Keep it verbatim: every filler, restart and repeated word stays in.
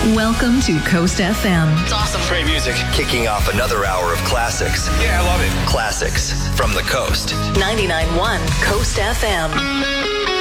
Welcome to Coast F M. It's awesome. Great music. Kicking off another hour of classics. Yeah, I love it. Classics from the Coast. ninety-nine point one Coast F M.